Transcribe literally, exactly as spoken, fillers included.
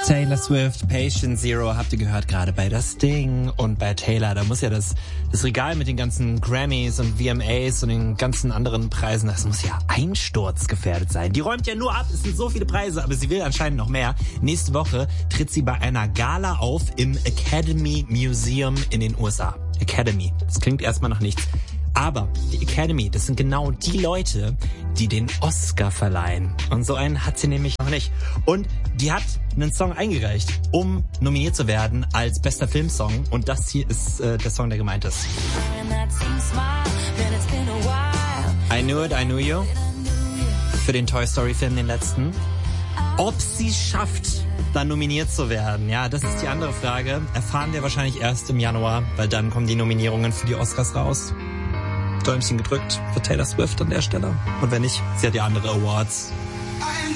Taylor Swift, Patient Zero, habt ihr gehört, gerade bei das Ding und bei Taylor, da muss ja das, das Regal mit den ganzen Grammys und V M As und den ganzen anderen Preisen, das muss ja einsturzgefährdet sein. Die räumt ja nur ab, es sind so viele Preise, aber sie will anscheinend noch mehr. Nächste Woche tritt sie bei einer Gala auf im Academy Museum in den U S A. Academy, das klingt erstmal nach nichts. Aber die Academy, das sind genau die Leute, die den Oscar verleihen. Und so einen hat sie nämlich noch nicht. Und die hat einen Song eingereicht, um nominiert zu werden als bester Filmsong. Und das hier ist äh, der Song, der gemeint ist. I Knew It, I Knew You. Für den Toy Story Film, den letzten. Ob sie schafft, dann nominiert zu werden, ja, das ist die andere Frage. Erfahren wir wahrscheinlich erst im Januar, weil dann kommen die Nominierungen für die Oscars raus. Däumchen gedrückt für Taylor Swift an der Stelle. Und wenn nicht, sie hat ja andere Awards.